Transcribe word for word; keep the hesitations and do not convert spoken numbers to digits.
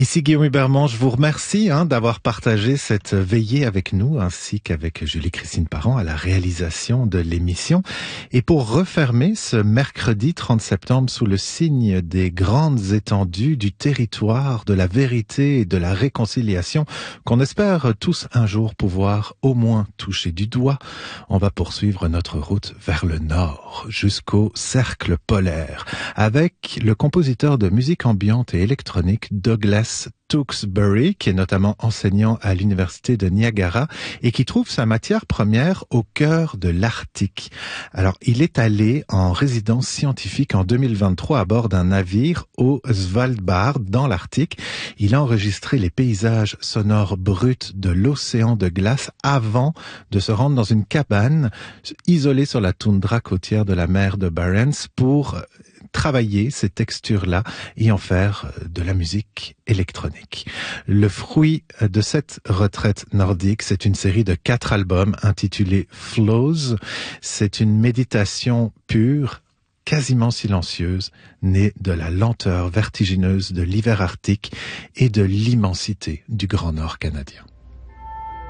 Ici Guillaume Hubermont, je vous remercie hein, d'avoir partagé cette veillée avec nous, ainsi qu'avec Julie-Christine Parent à la réalisation de l'émission. Et pour refermer ce mercredi trente septembre sous le signe des grandes étendues du territoire, de la vérité et de la réconciliation, qu'on espère tous un jour pouvoir au moins toucher du doigt, on va poursuivre notre route vers le nord, jusqu'au cercle polaire, avec le compositeur de musique ambiante et électronique Douglas Tewksbury, qui est notamment enseignant à l'université de Niagara et qui trouve sa matière première au cœur de l'Arctique. Alors, il est allé en résidence scientifique en deux mille vingt-trois à bord d'un navire au Svalbard, dans l'Arctique. Il a enregistré les paysages sonores bruts de l'océan de glace avant de se rendre dans une cabane isolée sur la toundra côtière de la mer de Barents pour travailler ces textures-là et en faire de la musique électronique. Le fruit de cette retraite nordique, c'est une série de quatre albums intitulés Flows. C'est une méditation pure, quasiment silencieuse, née de la lenteur vertigineuse de l'hiver arctique et de l'immensité du Grand Nord canadien.